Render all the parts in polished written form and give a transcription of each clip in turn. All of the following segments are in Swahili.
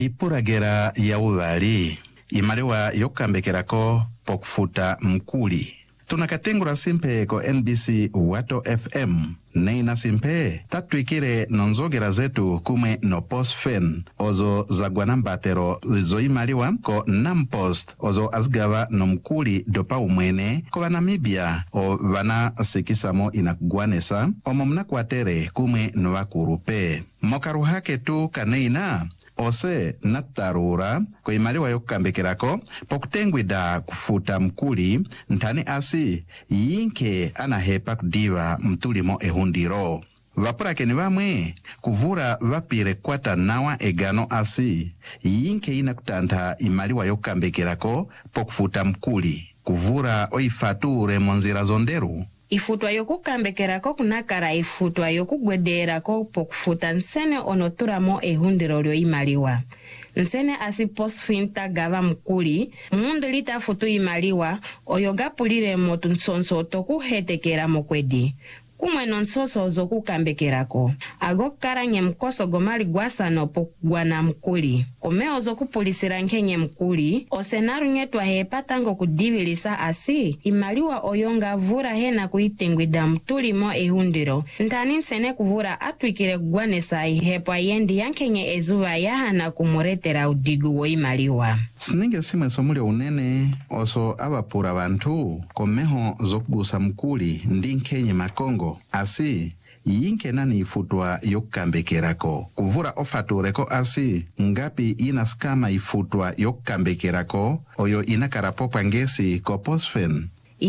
Ipuragera ya uvali imaliwa yokambekerako pokufuta mkuli. Tunakatengura simpe ko NBC Wato FM. Neina simpe tatuikire nonzogera zetu kumwe no postfen ozo zagwanambatero zoimaliwa ko nampost ozo azgava no mkuli dopa umwene ko Namibia o vana sikisamo inakugwanesa omo mnakwatere kumwe no wakurupe. Mokaru hake tu kaneina ose natarura ko imaliwa yokambekerako pokutengwida kufuta mkuli ntani asi yinke anahepa kudiva mtulimo ehundiro. Vapurakeni vamwe kuvura vapire kwata nawa egano asi yinke ina kutanta imaliwa yokambekerako pokufuta mkuli kuvura oifature monzira zonderu. Ifutwa yokukambekerako kunakara ifutwa yokugwederako pokufuta nsene onoturamo ehundiro lyo imaliwa. Nsene asi postfinta gava mkuli, mundu lita futu imaliwa, oyogapulire motu nsonso tokuhetekera mokwedi. Kumwe nonsoso zokukambekerako. Ago karanye mkoso gomali gwasano pokugwana mkuli. Komeo zokupulisira nkenye mkuli, osenaru nyetwa hepatango kudivilisa asi, imaliwa oyonga vura hena kuitengwida mtulimo ehundiro. Ntani nsene kuvura atwikire gwanesa ihepwa yendi yankenye ezuva yahana kumuretera udigu wo imaliwa. Sininge simwe somuli unene oso abapura bantu komeho zokugusa mkuli ndi nkenye makongo. Asi yinke nani ifutwa yokambekerako kuvura ofatureko asi ngapi inaskama ifutwa yokambekerako oyo inakarapo pangesi ko postfen.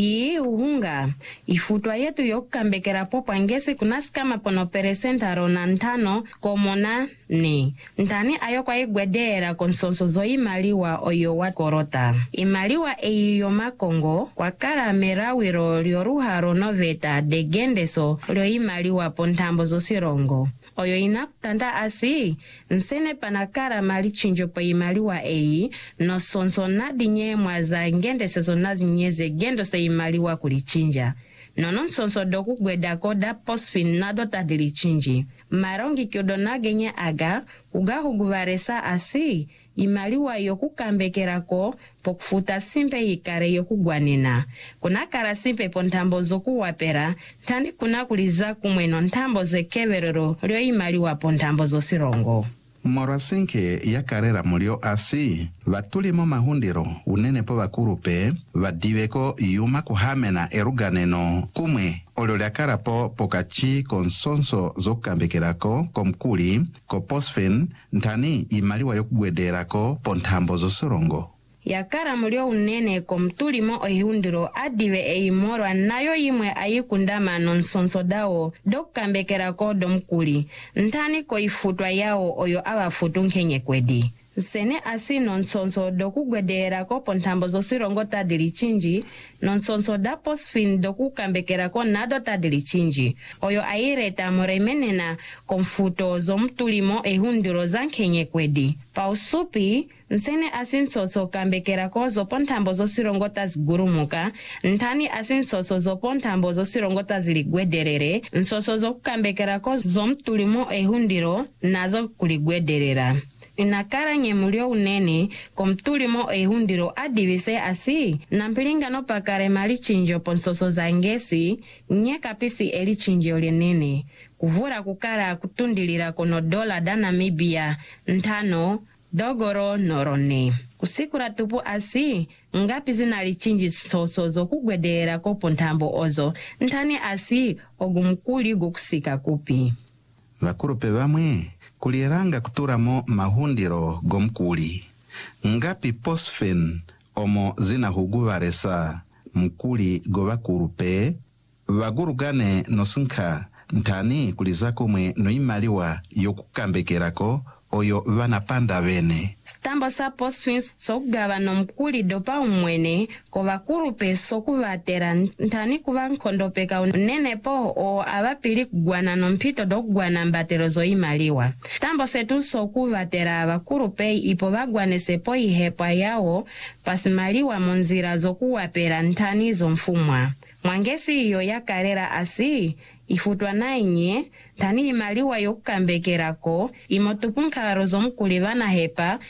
Uhunga ifutwa yetu yokukambekera popa ngesi kunaskama pono peresenta rona ntano komona ni ntani ayokwa igwedera konsonso zo imaliwa oyo wakorota imaliwa eyo makongo kwa kara merawiro lyoruharo noveta de gendeso lyo imaliwa pontambo zo sirongo oyo inakutanda asi nsene panakara mali chinjo pa imaliwa eyi no sonso nadinye mwaza ngendesezo nazinyeze gendo se imaliwa kulichinja. Nonon sonso doku gwedako da postfin nado tadilichinji. Marongi kyodo nagenye aga ugahuguvaresa asi imaliwa yokukambekerako pokufuta simpe hikare yokugwanena. Kuna kara simpe pontambo zoku wapera tandi kuna kuliza kumweno ntambo ze keverero lyo imaliwa pontambo zo sirongo. Morasenke ya karera mulio asi vatulimo mahundiro unene po vakurupe vadiveko yuma kuhamena eruganeno kumwe olyolyakara po pokachi konsonso zokukambekerako komkuli ko postfen ntani imaliwa yokugwederako ponthambo zosorongo. Yakara mulio unene komtulimo ohundiro adive eimorwa nayo yimwe ayikundama nonsonso dawo dokukambekera ko domkuli ntani ko ifutwa yao oyo abafutu nkenye kwedi. Sene asi nonsonso dokugwedera ko pontambo zo sirongo tadilichinji nonsonso da postfin dokukambekera ko nado tadilichinji oyo aireta moremenena komfuto zo mtulimo ehundiro za nkenye kwedi. Pa usupi nsene asinsonso kambekera ko zo pontambo zo sirongo tazigurumuka ntani asinsonso zo pontambo zo sirongo taziligwederere nsonso zo kukambekera ko zo mtulimo ehundiro nazo kuligwederera. Inakara nye mulio unene komtulimo ehundiro adivise asi nampilingano pakare mali chinjo ponsoso za ngesi nye kapisi eli chinjo lenene kuvura kukara kutundilira kono dola da Namibia ntano dogoro norone kusikura tupu asi ngapi zinalichinji soso zo kugwedera ko pontambo ozo ntani asi ogumkuli gukusika kupi. Vakurupe vamwe kuliranga kuturamo mahundiro gomkuli. Ngapi postfen omo zinahuguvaresa mkuli govakurupe vagurugane nosinka ntani kulizako mwe noimaliwa yokukambekerako oyo vanapanda vene. Stambo sa postfins sokugava nomkuli dopa umwene ko vakurupe sokuvatera ntani kuva nkondopeka unene po o avapili kugwana nompito dokugwana mbatero zo imaliwa. Stambo setu sokuvatera vakurupe ipo vagwanese po ihepwa yao pasimaliwa monzira zokuwapera ntani zo mfumwa. Mwangesi iyo ya karera asi ifutwa na inye tani imaliwa yokukambekerako imotupunkaro zomkuli vana hepa